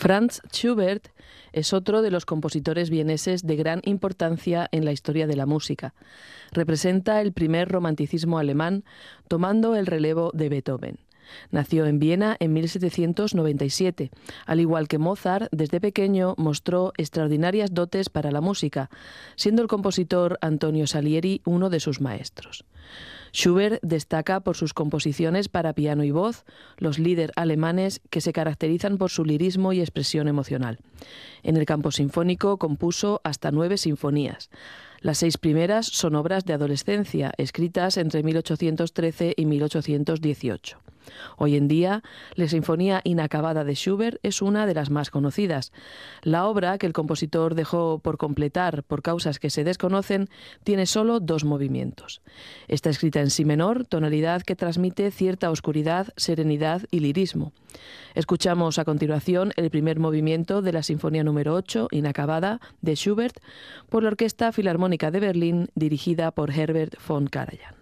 Franz Schubert es otro de los compositores vieneses de gran importancia en la historia de la música. Representa el primer romanticismo alemán, tomando el relevo de Beethoven. Nació en Viena en 1797. Al igual que Mozart, desde pequeño mostró extraordinarias dotes para la música, siendo el compositor Antonio Salieri uno de sus maestros. Schubert destaca por sus composiciones para piano y voz, los Lieder alemanes, que se caracterizan por su lirismo y expresión emocional. En el campo sinfónico compuso hasta 9 sinfonías. Las 6 primeras son obras de adolescencia, escritas entre 1813 y 1818. Hoy en día, la Sinfonía Inacabada de Schubert es una de las más conocidas. La obra, que el compositor dejó por completar por causas que se desconocen, tiene solo 2 movimientos. Está escrita en si menor, tonalidad que transmite cierta oscuridad, serenidad y lirismo. Escuchamos a continuación el primer movimiento de la Sinfonía número 8, Inacabada, de Schubert, por la Orquesta Filarmónica de Berlín, dirigida por Herbert von Karajan.